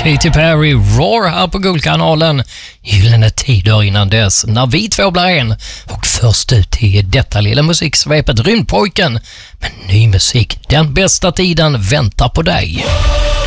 Katy Perry, Roar här på Guldkanalen. Gyllene tider innan dess, när vi två blir en. Och först ut i detta lilla musiksvepet Rymdpojken. Men ny musik, den bästa tiden väntar på dig.